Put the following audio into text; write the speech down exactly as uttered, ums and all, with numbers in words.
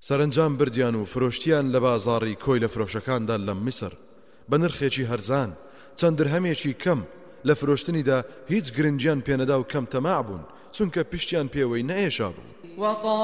سەرنجام بردیان و فرۆشتیان لە بازاڕی کۆی لە فرۆشەکاندا لە میسر بە نرخێکی هەرزان چەند درهەمێکی کەم لە فرۆشتنیدا هیچ گرنگیان پێنەدا و کەم تەماع بوون چونکە پشتیان پێوەی نەئێشا بوو.